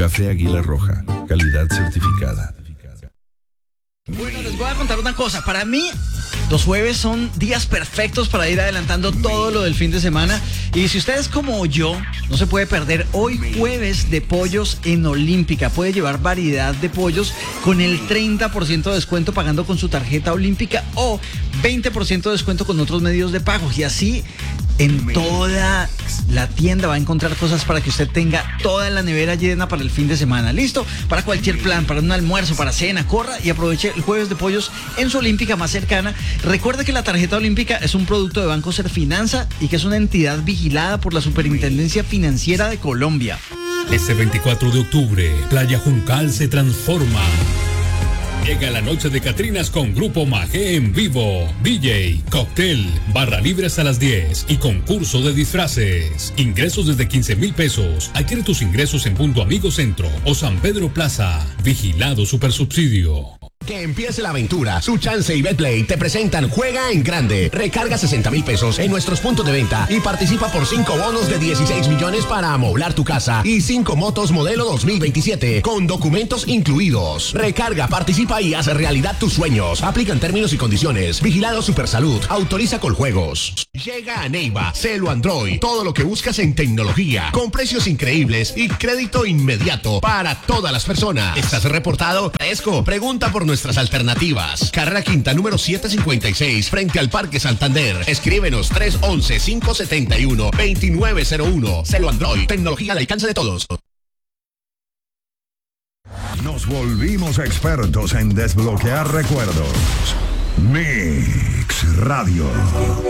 Café Águila Roja, calidad certificada. Bueno, les voy a contar una cosa. Para mí, los jueves son días perfectos para ir adelantando todo lo del fin de semana. Y si usted es como yo, no se puede perder hoy jueves de pollos en Olímpica. Puede llevar variedad de pollos con el 30% de descuento pagando con su tarjeta Olímpica o 20% de descuento con otros medios de pago. Y así en toda la tienda va a encontrar cosas para que usted tenga toda la nevera llena para el fin de semana. ¿Listo? Para cualquier plan, para un almuerzo, para cena, corra y aproveche el jueves de pollos en su Olímpica más cercana. Recuerde que la tarjeta Olímpica es un producto de Banco Serfinanza y que es una entidad vigilada por la Superintendencia Financiera de Colombia. Este 24 de octubre, Playa Juncal se transforma. Llega la noche de Catrinas con Grupo Magé en vivo, DJ, cóctel, barra libre hasta las 10 y concurso de disfraces. Ingresos desde 15,000 pesos. Adquiere tus ingresos en Punto Amigo Centro o San Pedro Plaza. Vigilado Supersubsidio. Que empiece la aventura. Su Chance y Betplay te presentan Juega en Grande. Recarga 60,000 pesos en nuestros puntos de venta y participa por 5 bonos de 16 millones para amoblar tu casa y 5 motos modelo 2027 con documentos incluidos. Recarga, participa y haz realidad tus sueños. Aplican términos y condiciones. Vigilado Supersalud. Autoriza Coljuegos. Llega a Neiva, Celo Android. Todo lo que buscas en tecnología con precios increíbles y crédito inmediato para todas las personas. ¿Estás reportado? Fresco. Pregunta por nuestras alternativas. Carrera Quinta número 756 frente al Parque Santander. Escríbenos 311-571-2901. Celo Android. Tecnología al alcance de todos. Nos volvimos expertos en desbloquear recuerdos. Mix Radio.